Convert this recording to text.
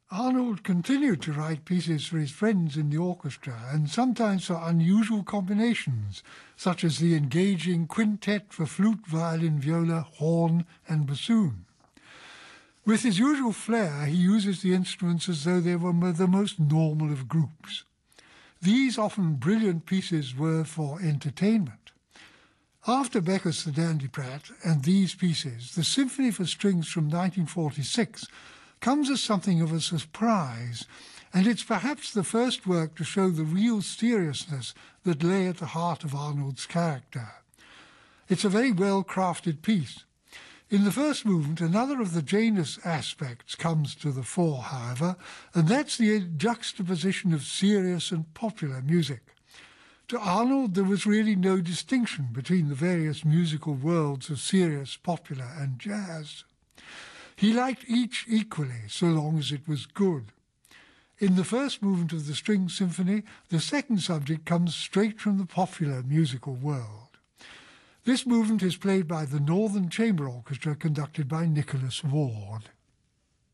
Arnold continued to write pieces for his friends in the orchestra, and sometimes for unusual combinations, such as the engaging quintet for flute, violin, viola, horn, and bassoon. With his usual flair, he uses the instruments as though they were the most normal of groups. These often brilliant pieces were for entertainment. After Becker's The Dandyprat and these pieces, the Symphony for Strings from 1946 comes as something of a surprise, and it's perhaps the first work to show the real seriousness that lay at the heart of Arnold's character. It's a very well-crafted piece. In the first movement, another of the Janus aspects comes to the fore, however, and that's the juxtaposition of serious and popular music. To Arnold, there was really no distinction between the various musical worlds of serious, popular, and jazz. He liked each equally, so long as it was good. In the first movement of the String Symphony, the second subject comes straight from the popular musical world. This movement is played by the Northern Chamber Orchestra, conducted by Nicholas Ward.